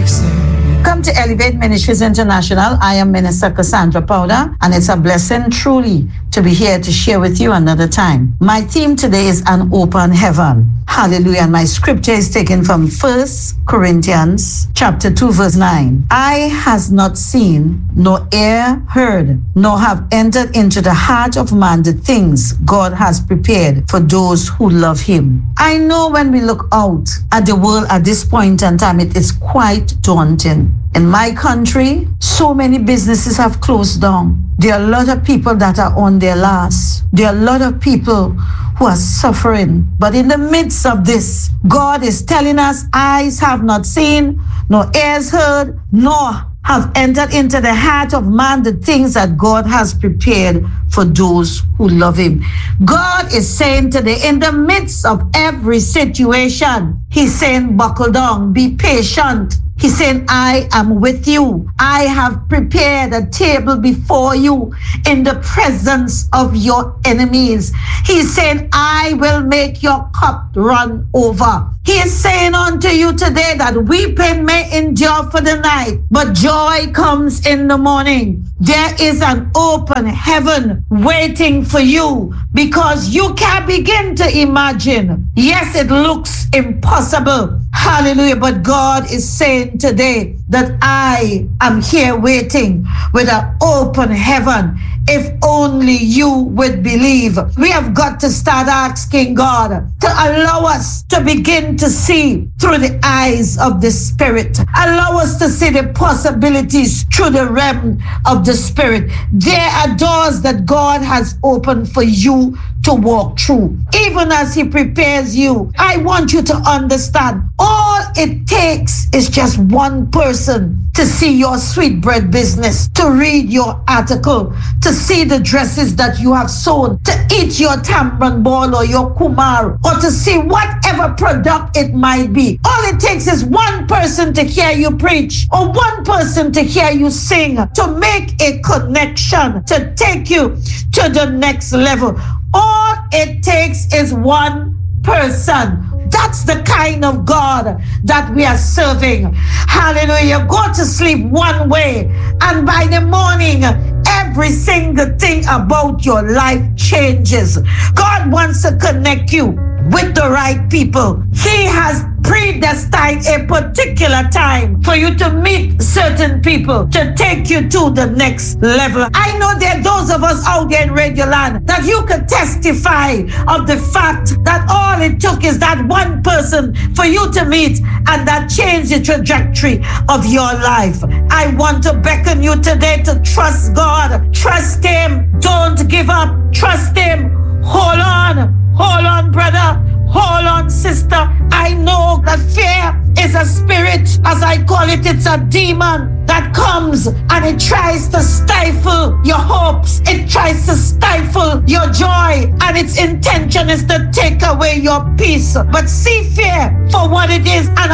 Come to Elevate Ministries International. I am Minister Cassandra Powder, and it's a blessing truly to be here to share with you another time. My theme today is an open heaven. Hallelujah. And my scripture is taken from 1 Corinthians chapter 2, verse 9. Eye has not seen, nor ear heard, nor have entered into the heart of man the things God has prepared for those who love him. I know when we look out at the world at this point in time, it is quite daunting. In my country, so many businesses have closed down. There are a lot of people that are on their last. There are a lot of people who are suffering. But in the midst of this, God is telling us, eyes have not seen, nor ears heard, nor have entered into the heart of man the things that God has prepared for those who love him. God is saying today, in the midst of every situation, he's saying, buckle down, be patient. He's saying, I am with you. I have prepared a table before you in the presence of your enemies. He's saying, I will make your cup run over. He is saying unto you today that weeping may endure for the night, but joy comes in the morning. There is an open heaven waiting for you because you can begin to imagine. Yes, it looks impossible. Hallelujah. But God is saying today that I am here waiting with an open heaven. If only you would believe. We have got to start asking God to allow us to begin to see through the eyes of the Spirit. Allow us to see the possibilities through the realm of the Spirit. There are doors that God has opened for you to walk through. Even as he prepares you, I want you to understand, all it takes is just one person to see your sweetbread business, to read your article, to see the dresses that you have sewn, to eat your tamarind ball or your kumar, or to see whatever product it might be. All it takes is one person to hear you preach, or one person to hear you sing, to make a connection, to take you to the next level. All it takes is one person. That's the kind of God that we are serving. Hallelujah. Go to sleep one way, and by the morning, every single thing about your life changes. God wants to connect you with the right people. He has predestined a particular time for you to meet certain people to take you to the next level. I know there are those of us out there in Radio Land that you could testify of the fact that all it took is that one person for you to meet, and that changed the trajectory of your life. I want to beckon you today to trust God. Trust him. Don't give up. Trust him. Hold on, brother. Hold on, sister. I know that fear is a spirit, as I call it. It's a demon that comes and it tries to stifle your hopes. It tries to stifle your joy, and its intention is to take away your peace. But see fear for what it is, and